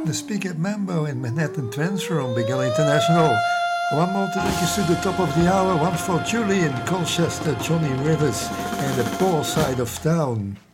The Speak at Mambo in Manhattan Transfer on Big L International. One more to take us to the top of the hour. One for Julie in Colchester, Johnny Rivers, and the Poor Side of Town.